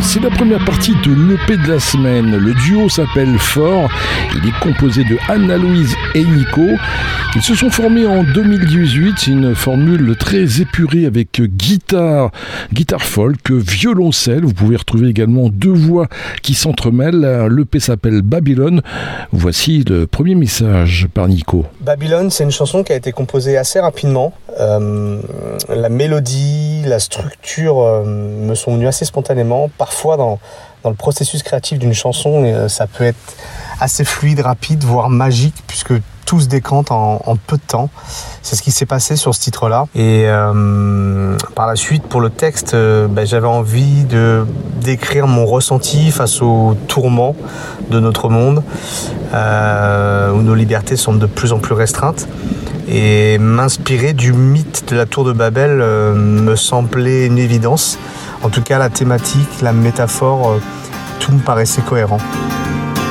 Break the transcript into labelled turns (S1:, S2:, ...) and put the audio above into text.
S1: C'est la première partie de l'EP de la semaine. Le duo s'appelle Fort. Il est composé de Anna-Louise et Nico. Ils se sont formés en 2018. C'est une formule très épurée avec guitare folk, violoncelle. Vous pouvez retrouver également deux voix qui s'entremêlent. L'EP s'appelle Babylone. Voici le premier message par Nico.
S2: Babylone, c'est une chanson qui a été composée assez rapidement. La mélodie, la structure me sont venues assez spontanément. Parfois, dans le processus créatif d'une chanson, ça peut être assez fluide, rapide, voire magique, puisque tout se décante en peu de temps. C'est ce qui s'est passé sur ce titre-là. Et par la suite, pour le texte, j'avais envie de décrire mon ressenti face aux tourments de notre monde, où nos libertés sont de plus en plus restreintes. Et m'inspirer du mythe de la tour de Babel me semblait une évidence. En tout cas, la thématique, la métaphore, tout me paraissait cohérent.